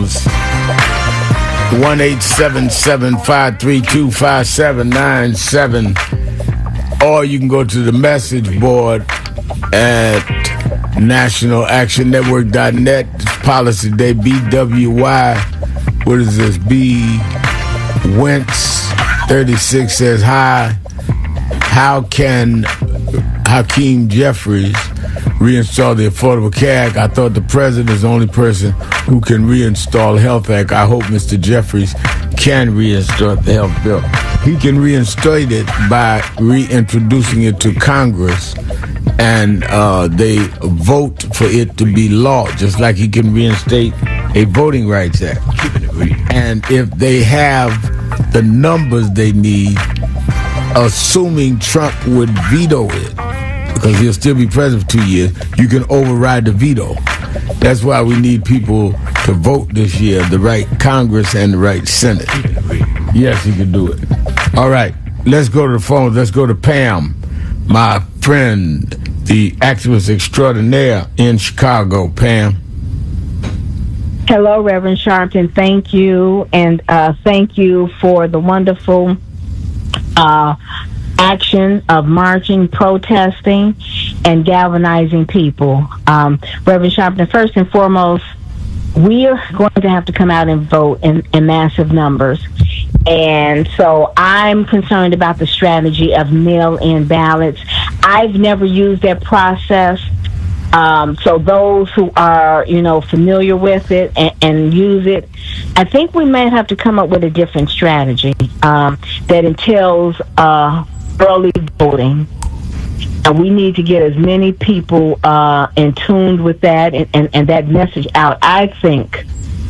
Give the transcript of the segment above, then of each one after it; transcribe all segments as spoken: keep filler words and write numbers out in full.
Phones, one eight seven seven, five three two, five seven nine seven. Or you can go to the message board at national action network dot net. Policy Day, B W Y. What is this? B. Wentz thirty-six says, hi. How can Hakeem Jeffries reinstall the Affordable Care Act? I thought the president is the only person who can reinstall the Health Act. I hope Mister Jeffries can reinstall the health bill. He can reinstate it by reintroducing it to Congress, and uh, they vote for it to be law, just like he can reinstate a Voting Rights Act. And if they have the numbers they need, assuming Trump would veto it, because he'll still be president for two years, you can override the veto. That's why we need people to vote this year, the right Congress and the right Senate. Yes, he can do it. All right, let's go to the phone. Let's go to Pam, my friend, the activist extraordinaire in Chicago. Pam. Hello, Reverend Sharpton. Thank you, and uh, thank you for the wonderful uh, action of marching, protesting, and galvanizing people. Um, Reverend Sharpton, first and foremost, we are going to have to come out and vote in, in massive numbers. And so I'm concerned about the strategy of mail-in ballots. I've never used that process. Um, so those who are, you know, familiar with it and, and use it, I think we might have to come up with a different strategy um, that entails uh, early voting. And we need to get as many people uh, in tune with that and, and, and that message out, I think,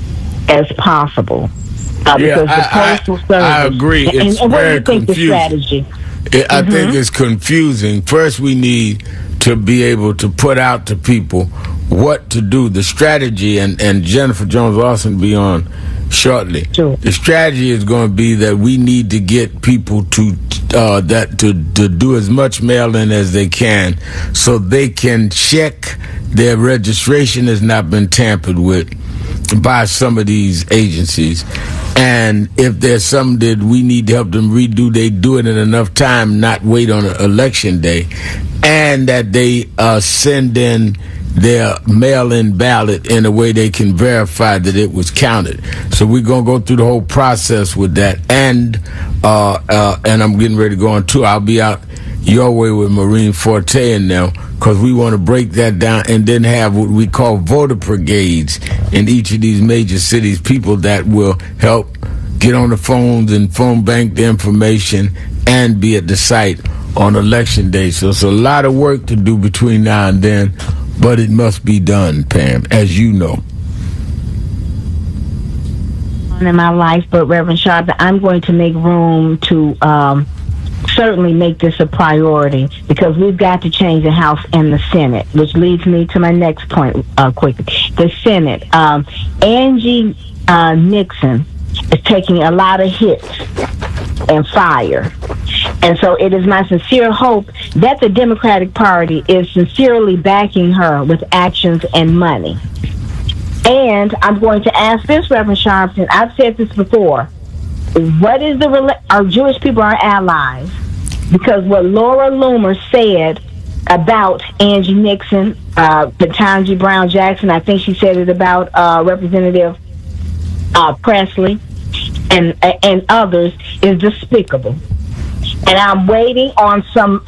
as possible. Uh, yeah, because the I, postal I, service, I agree. And, it's and, and very what do you think confusing. The strategy? It, I mm-hmm. think it's confusing. First, we need to be able to put out to people what to do. The strategy, and, and Jennifer Jones-Lawson will be on shortly. Sure. The strategy is going to be that we need to get people to uh, that to, to do as much mail-in as they can, so they can check their registration has not been tampered with by some of these agencies. And if there's something that we need to help them redo, they do it in enough time, not wait on election day, and that they uh, send in their mail-in ballot in a way they can verify that it was counted. So we're going to go through the whole process with that. And uh, uh, and I'm getting ready to go on tour. I'll be out your way with Maureen Forte in there, because we want to break that down and then have what we call voter brigades in each of these major cities, people that will help get on the phones and phone bank the information and be at the site on election day. So it's a lot of work to do between now and then, but it must be done, Pam, as you know. In my life, but Reverend Sharp, I'm going to make room to um, certainly make this a priority, because we've got to change the House and the Senate, which leads me to my next point uh, quickly. The Senate. Um, Angie uh, Nixon is taking a lot of hits and fire. And so it is my sincere hope that the Democratic Party is sincerely backing her with actions and money. And I'm going to ask this, Reverend Sharpton. I've said this before. What is the our Jewish people are allies? Because what Laura Loomer said about Angie Nixon, uh, Ketanji Brown Jackson, I think she said it about uh, Representative uh, Presley and and others, is despicable. And I'm waiting on some